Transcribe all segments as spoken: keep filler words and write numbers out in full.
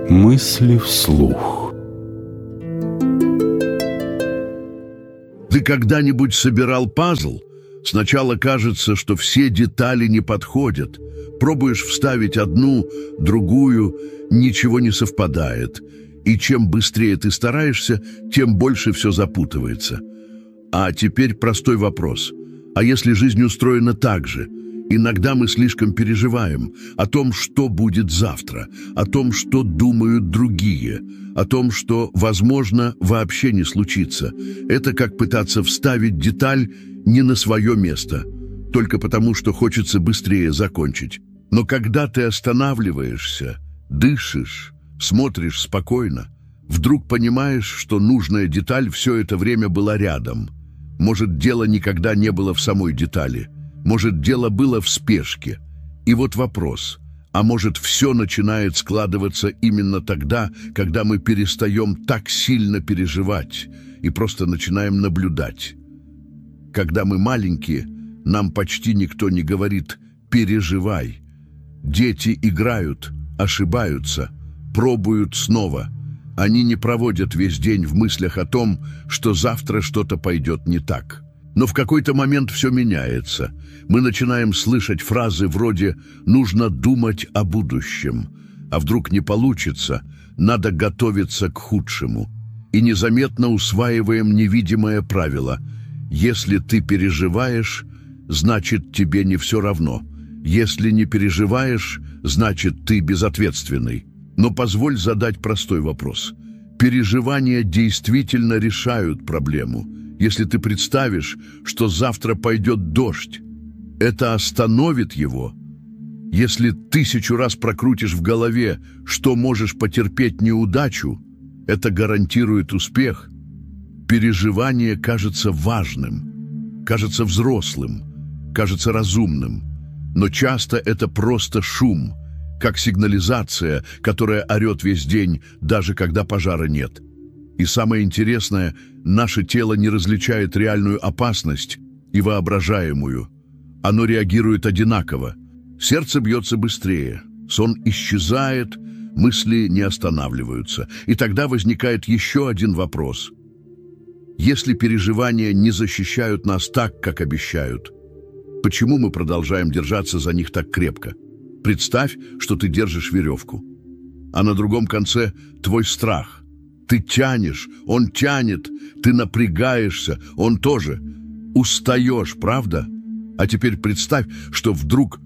Мысли вслух. Ты когда-нибудь собирал пазл? Сначала кажется, что все детали не подходят. Пробуешь вставить одну, другую, ничего не совпадает. И чем быстрее ты стараешься, тем больше все запутывается. А теперь простой вопрос. А если жизнь устроена так же? Иногда мы слишком переживаем о том, что будет завтра, о том, что думают другие, о том, что, возможно, вообще не случится. Это как пытаться вставить деталь не на свое место, только потому, что хочется быстрее закончить. Но когда ты останавливаешься, дышишь, смотришь спокойно, вдруг понимаешь, что нужная деталь все это время была рядом. Может, дело никогда не было в самой детали. Может, дело было в спешке. И вот вопрос. А может, все начинает складываться именно тогда, когда мы перестаем так сильно переживать и просто начинаем наблюдать? Когда мы маленькие, нам почти никто не говорит «переживай». Дети играют, ошибаются, пробуют снова. Они не проводят весь день в мыслях о том, что завтра что-то пойдет не так. Но в какой-то момент все меняется. Мы начинаем слышать фразы вроде «нужно думать о будущем», а вдруг не получится, надо готовиться к худшему. И незаметно усваиваем невидимое правило: если ты переживаешь, значит, тебе не все равно. Если не переживаешь, значит, ты безответственный. Но позволь задать простой вопрос. Переживания действительно решают проблему? Если ты представишь, что завтра пойдет дождь, это остановит его? Если тысячу раз прокрутишь в голове, что можешь потерпеть неудачу, это гарантирует успех. Переживание кажется важным, кажется взрослым, кажется разумным, но часто это просто шум, как сигнализация, которая орет весь день, даже когда пожара нет. И самое интересное, наше тело не различает реальную опасность и воображаемую. Оно реагирует одинаково. Сердце бьется быстрее, сон исчезает, мысли не останавливаются. И тогда возникает еще один вопрос. Если переживания не защищают нас так, как обещают, почему мы продолжаем держаться за них так крепко? Представь, что ты держишь веревку, а на другом конце твой страх. Ты тянешь, он тянет, ты напрягаешься, он тоже. Устаешь, правда? А теперь представь, что вдруг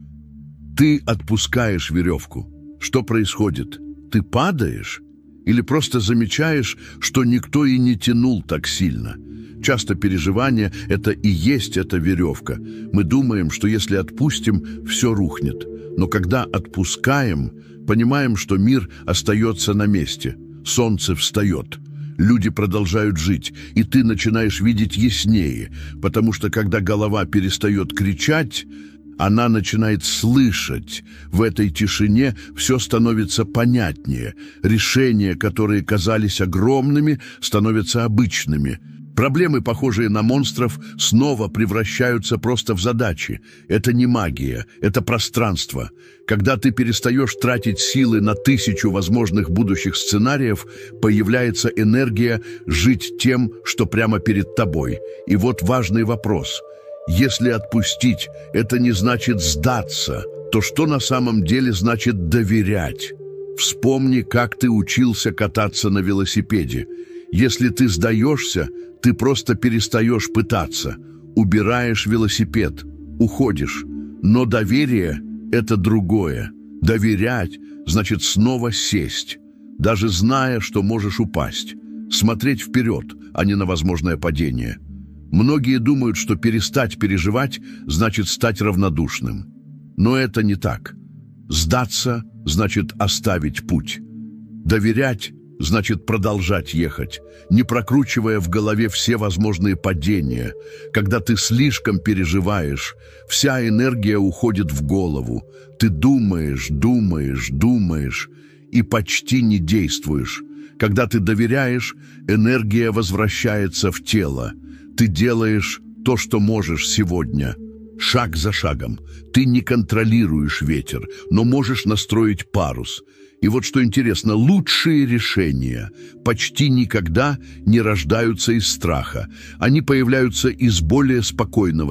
ты отпускаешь веревку. Что происходит? Ты падаешь? Или просто замечаешь, что никто и не тянул так сильно? Часто переживание – это и есть эта веревка. Мы думаем, что если отпустим, все рухнет. Но когда отпускаем, понимаем, что мир остается на месте. Солнце встает, люди продолжают жить, и ты начинаешь видеть яснее, потому что когда голова перестает кричать, она начинает слышать. В этой тишине все становится понятнее. Решения, которые казались огромными, становятся обычными. Проблемы, похожие на монстров, снова превращаются просто в задачи. Это не магия, это пространство. Когда ты перестаешь тратить силы на тысячу возможных будущих сценариев, появляется энергия жить тем, что прямо перед тобой. И вот важный вопрос. Если отпустить, это не значит сдаться, то что на самом деле значит доверять? Вспомни, как ты учился кататься на велосипеде. Если ты сдаешься, ты просто перестаешь пытаться, убираешь велосипед, уходишь. Но доверие – это другое. Доверять – значит снова сесть, даже зная, что можешь упасть. Смотреть вперед, а не на возможное падение. Многие думают, что перестать переживать – значит стать равнодушным. Но это не так. Сдаться – значит оставить путь. Доверять – значит продолжать ехать, не прокручивая в голове все возможные падения. Когда ты слишком переживаешь, вся энергия уходит в голову. Ты думаешь, думаешь, думаешь и почти не действуешь. Когда ты доверяешь, энергия возвращается в тело. Ты делаешь то, что можешь сегодня. Шаг за шагом. Ты не контролируешь ветер, но можешь настроить парус. И вот что интересно, лучшие решения почти никогда не рождаются из страха. Они появляются из более спокойного